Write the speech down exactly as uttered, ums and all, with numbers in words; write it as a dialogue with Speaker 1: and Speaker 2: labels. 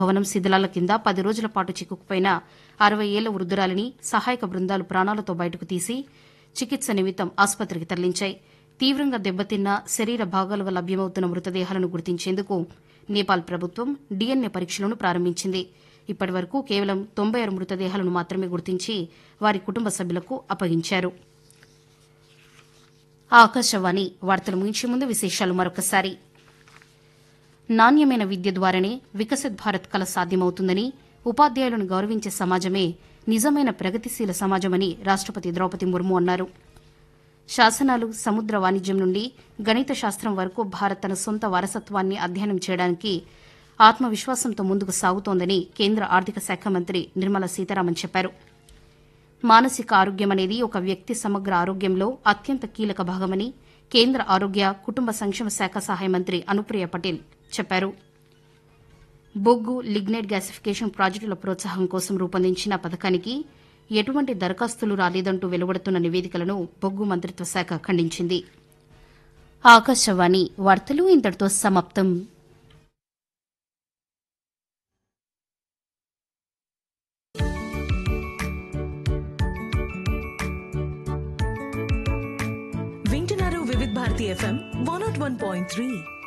Speaker 1: భవనం శిథిలాల కింద పది రోజుల పాటు చిక్కుకుపోయిన అరవై ఏళ్ల వృద్దురాలిని సహాయక బృందాలు ప్రాణాలతో బయటకు తీసి చికిత్స నిమిత్తం ఆసుపత్రికి తరలించాయి. తీవ్రంగా దెబ్బతిన్న శరీర భాగాలుగా లభ్యమవుతున్న మృతదేహాలను గుర్తించేందుకు నేపాల్ ప్రభుత్వం డీఎన్ఏ పరీక్షలను ప్రారంభించింది. ఇప్పటి వరకు కేవలం తొంభై ఆరు మృతదేహాలను మాత్రమే గుర్తించి వారి కుటుంబ సభ్యులకు అప్పగించారు. ఆకాశవాణి వార్తలు ముగించే ముందు విశేషాలు మరొకసారి. నాణ్యమైన విద్య ద్వారానే వికసిత్ భారత్ కల సాధ్యమవుతుందని, ఉపాధ్యాయులను గౌరవించే సమాజమే నిజమైన ప్రగతిశీల సమాజమని రాష్టపతి ద్రౌపది ముర్ము అన్నారు. శాసనాలు, సముద్ర వాణిజ్యం నుండి గణిత శాస్త్రం వరకు భారత్ తన సొంత వారసత్వాన్ని అధ్యయనం చేయడానికి ఆత్మవిశ్వాసంతో ముందుకు సాగుతోందని కేంద్ర ఆర్థిక శాఖ మంత్రి నిర్మలా సీతారామన్ చెప్పారు. మానసిక ఆరోగ్యం అనేది ఒక వ్యక్తి సమగ్ర ఆరోగ్యంలో అత్యంత కీలక భాగమని కేంద్ర ఆరోగ్య, కుటుంబ సంక్షేమ శాఖ సహాయ మంత్రి అనుప్రియ పటేల్ చెప్పారు. బొగ్గు, లిగ్నైట్ గ్యాసిఫికేషన్ ప్రాజెక్టుల ప్రోత్సాహం కోసం రూపొందించిన పథకానికి ఎటువంటి దరఖాస్తులు రాలేదంటూ వెలువడుతున్న నివేదికలను బొగ్గు మంత్రిత్వ శాఖ ఖండించింది. ఆకాశవాణి వార్తలు ఇంతటితో సమాప్తం.
Speaker 2: వింటున్నారు వివిధ Bharati FM one not one point three.